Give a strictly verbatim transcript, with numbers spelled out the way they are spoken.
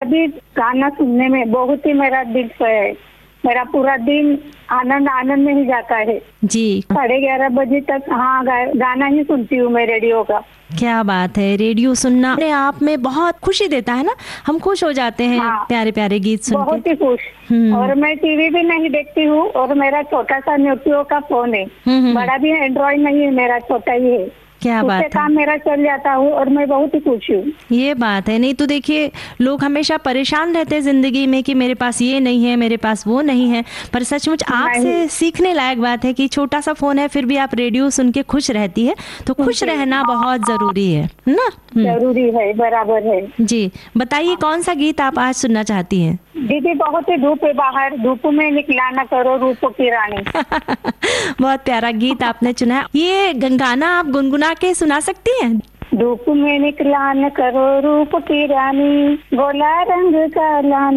भी गाना सुनने में बहुत ही मेरा दिल से है। मेरा पूरा दिन आनंद आनंद में ही जाता है जी। साढ़े ग्यारह बजे तक हाँ गा, गाना ही सुनती हूँ मैं रेडियो का। क्या बात है, रेडियो सुनना अपने आप में बहुत खुशी देता है ना, हम खुश हो जाते हैं। हाँ, प्यारे प्यारे गीत सुन बहुत ही खुश। और मैं टीवी भी नहीं देखती हूँ और मेरा छोटा सा नोकियो का फोन है, बड़ा भी एंड्रॉइड नहीं है, मेरा छोटा ही है। क्या बात है, काम मेरा चल जाता हूँ और मैं बहुत ही खुश हूँ। ये बात है। नहीं तो देखिए लोग हमेशा परेशान रहते हैं जिंदगी में कि मेरे पास ये नहीं है, मेरे पास वो नहीं है, पर सचमुच आपसे सीखने लायक बात है कि छोटा सा फोन है फिर भी आप रेडियो सुन के खुश रहती है। तो खुश रहना बहुत जरूरी है ना। जरूरी है, बराबर है जी। बताइए कौन सा गीत आप आज सुनना चाहती हैं? दीदी बहुत ही धूप है बाहर, धूप में निकला न करो रूप की रानी। बहुत प्यारा गीत आपने चुना। ये गाना आप गुनगुना के सुना सकती हैं? धूप में निकला न करो रूप की रानी, गोला रंग का लाना।